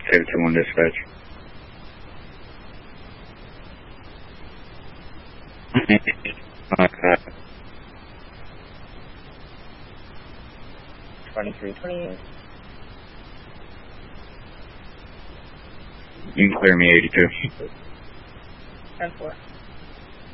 Save 2-1 dispatch. Okay. 2328. You can clear me 82. 10-4.